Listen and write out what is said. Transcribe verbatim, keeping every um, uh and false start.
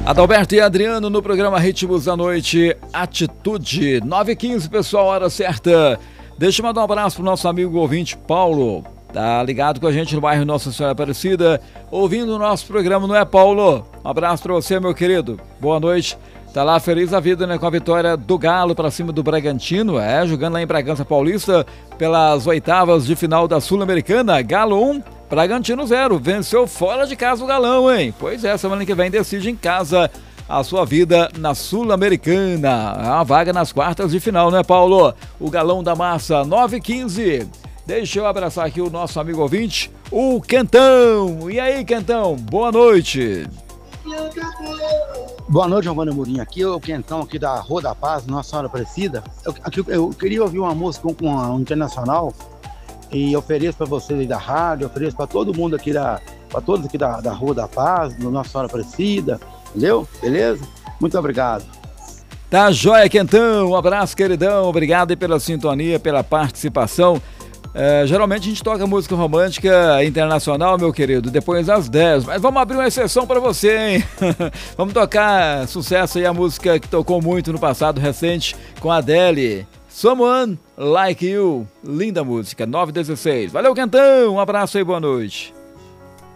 Adalberto e Adriano no programa Ritmos da Noite, Atitude, nove e quinze, pessoal, hora certa. Deixa eu mandar um abraço pro nosso amigo ouvinte Paulo, tá ligado com a gente no bairro Nossa Senhora Aparecida, ouvindo o nosso programa, não é, Paulo? Um abraço pra você, meu querido, boa noite. Tá lá feliz a vida, né, com a vitória do Galo pra cima do Bragantino, é, jogando lá em Bragança Paulista pelas oitavas de final da Sul-Americana. Galo um, Bragantino zero, venceu fora de casa o Galão, hein? Pois é, semana que vem decide em casa a sua vida na Sul-Americana, a vaga nas quartas de final, né, Paulo? O Galão da Massa, nove e quinze. Deixa eu abraçar aqui o nosso amigo ouvinte, o Quentão. E aí, Quentão, boa noite. Boa noite, Giovanni Murinho. Aqui é o Quentão, aqui da Rua da Paz, Nossa Senhora Aparecida. Eu, aqui, eu queria ouvir uma música com um internacional e ofereço para vocês aí da rádio, ofereço para todo mundo aqui, da, para todos aqui da, da Rua da Paz, do Nossa Senhora Aparecida, entendeu? Beleza? Muito obrigado. Tá joia, Quentão. Um abraço, queridão. Obrigado aí pela sintonia, pela participação. É, geralmente a gente toca música romântica internacional, meu querido, depois das dez, mas vamos abrir uma exceção pra você, hein? Vamos tocar sucesso aí, a música que tocou muito no passado recente com a Adele, Someone Like You, linda música, nove e dezesseis. Valeu, Quentão, um abraço aí, boa noite.